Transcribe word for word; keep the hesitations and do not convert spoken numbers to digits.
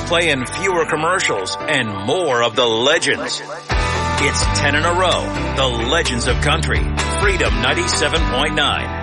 playing fewer commercials, and more of the legends. It's ten in a row. The Legends of Country. Freedom ninety-seven point nine.